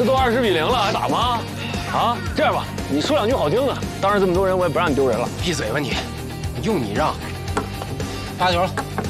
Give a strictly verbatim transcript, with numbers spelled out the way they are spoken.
这都二十比零了，还打吗？啊，这样吧，你说两句好听的。当着这么多人，我也不让你丢人了。 闭嘴吧你！用你让。发球。